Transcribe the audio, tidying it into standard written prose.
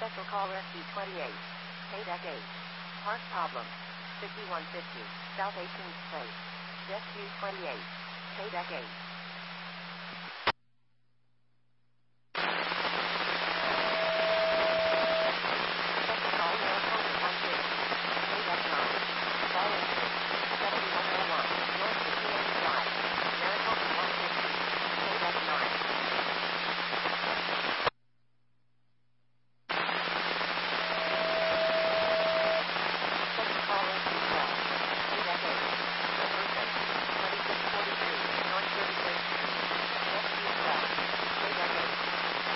Special call SC28. Payback 8. Part problem. 5150. South 18th Place. Jet 28. Payback 8.